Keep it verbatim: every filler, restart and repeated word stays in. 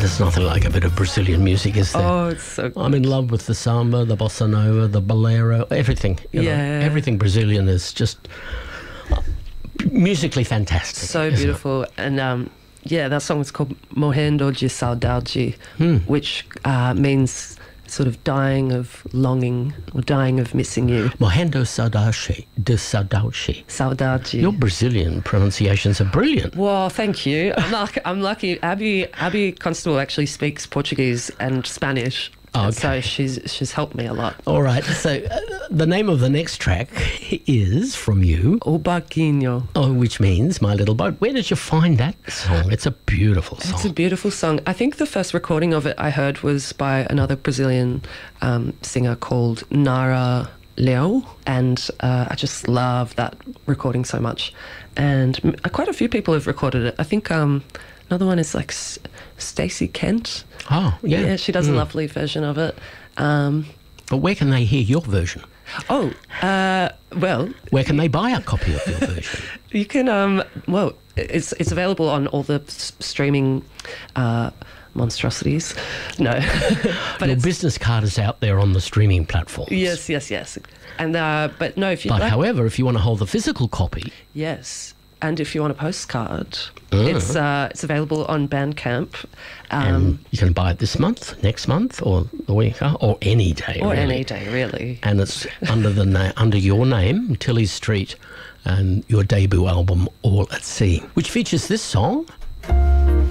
There's nothing like a bit of Brazilian music, is there? Oh, it's so good. I'm in love with the samba, the bossa nova, the bolero, everything. You Yeah. know, everything Brazilian is just musically fantastic. So isn't it? beautiful. And um, yeah, that song is called Morrendo de Saudade, Hmm. which uh, means sort of dying of longing or dying of missing you. Morrendo saudade de saudade. Saudade. Your Brazilian pronunciations are brilliant. Well, thank you. I'm lucky. I'm lucky. Abby Abby Constable actually speaks Portuguese and Spanish, Oh, so okay. she's she's helped me a lot. All right, so uh, the name of the next track is from you, O Barquinho. oh, which means My Little Boat. Where did you find that song? It's a beautiful song. It's a beautiful song. I think the first recording of it I heard was by another Brazilian um, singer called Nara Leo, and uh, I just love that recording so much. And m- quite a few people have recorded it. I think um, another one is like S- Stacey Kent. Oh, yeah. Yeah, she does a Mm. lovely version of it. Um, But where can they hear your version? oh, uh, well, Where can they buy a copy of your version? you can. Um, well, it's it's available on all the s- streaming uh, monstrosities. No, but Your it's, business card is out there on the streaming platforms. yes, yes, yes. And uh, but no, if you But like, however, if you want to hold the physical copy, yes. And if you want a postcard, Ah. it's uh, it's available on Bandcamp. and Um, you can buy it this month, next month, or the week, uh, or any day. or really. any day, really. And it's under the na- under your name, Tilly Street, and your debut album, All at Sea, which features this song.